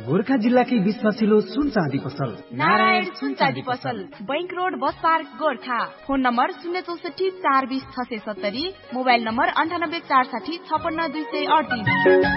गोर्खा जिल्लाकै बीचमा छिलो सुन चाँदी पसल नारायण सुन चाँदी पसल, bank road, bus park, Gorkha. Phone number 064 420 670, mobile number 98 460 56 238।